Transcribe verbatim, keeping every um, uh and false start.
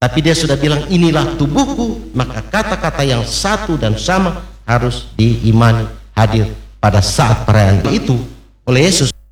tapi dia sudah bilang inilah tubuhku, maka kata-kata yang satu dan sama harus diimani hadir pada saat perayaan itu oleh Yesus.